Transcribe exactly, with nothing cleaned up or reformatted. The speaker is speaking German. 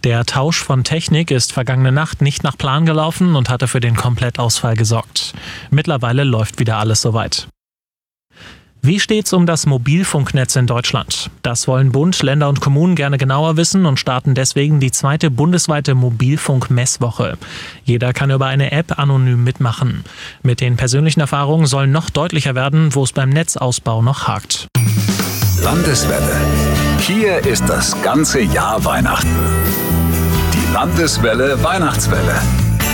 Der Tausch von Technik ist vergangene Nacht nicht nach Plan gelaufen und hatte für den Komplettausfall gesorgt. Mittlerweile läuft wieder alles soweit. Wie steht's um das Mobilfunknetz in Deutschland? Das wollen Bund, Länder und Kommunen gerne genauer wissen und starten deswegen die zweite bundesweite Mobilfunk-Messwoche. Jeder kann über eine App anonym mitmachen. Mit den persönlichen Erfahrungen soll noch deutlicher werden, wo es beim Netzausbau noch hakt. Landeswelle. Hier ist das ganze Jahr Weihnachten. Die Landeswelle Weihnachtswelle.